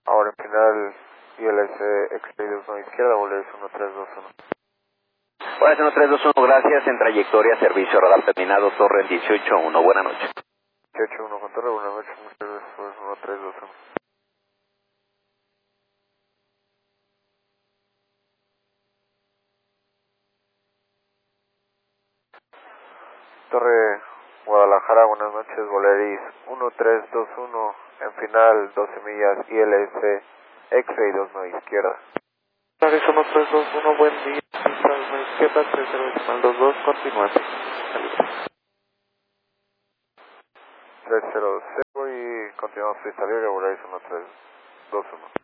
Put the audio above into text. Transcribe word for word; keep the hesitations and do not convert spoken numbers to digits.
Ahora en final, I L C X-Ray dos nueve izquierda, Volaris uno tres dos uno. Volaris uno tres dos uno, gracias. En trayectoria, servicio radar terminado, Torre dieciocho uno. Buenas noches. dieciocho uno con Torre, buenas noches, muchas gracias, Volaris uno tres dos uno. Torre Guadalajara, buenas noches, Volaris uno tres dos uno, en final doce millas, I L C X-Ray dos nueve izquierda. Volaris uno tres dos uno, buen día, Central izquierda, tres cero decimal dos dos, continuación. tres cero cero y continuamos freestyle, Volaris uno tres dos uno.